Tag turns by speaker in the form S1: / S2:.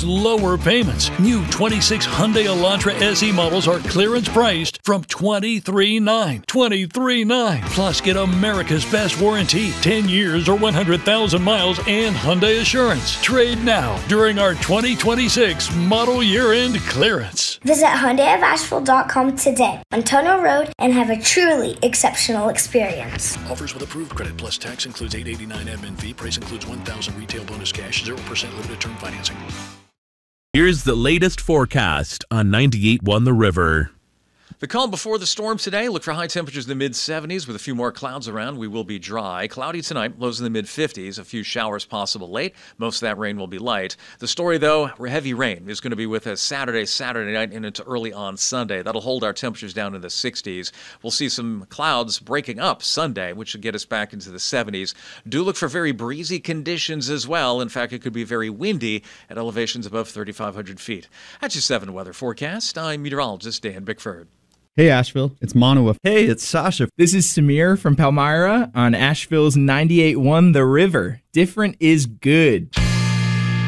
S1: lower payments. New 26 Hyundai Elantra SE models are clearance priced from $23,900. $23,900. Plus, get America's best warranty, 10 years or 100,000 miles, and Hyundai Assurance. Trade now during our 2026 model year-end clearance.
S2: Visit HyundaiofAsheville.com today on Tunnel Road and have a truly exceptional experience.
S1: Offers with approved credit plus tax includes $889 admin fee. Price includes $1,000 retail bonus cash, 0% limited term financing.
S3: Here's the latest forecast on 98.1 The River.
S4: The calm before the storm today. Look for high temperatures in the mid-70s with a few more clouds around. We will be dry. Cloudy tonight, lows in the mid-50s. A few showers possible late. Most of that rain will be light. The story, though, heavy rain is going to be with us Saturday night and into early on Sunday. That'll hold our temperatures down in the 60s. We'll see some clouds breaking up Sunday, which should get us back into the 70s. Do look for very breezy conditions as well. In fact, it could be very windy at elevations above 3,500 feet. That's your 7 weather forecast. I'm meteorologist Dan Bickford.
S5: Hey Asheville, it's Manoa.
S6: Hey, it's Sasha. This is Samir from Palmyra on Asheville's 98.1 The River. Different is good.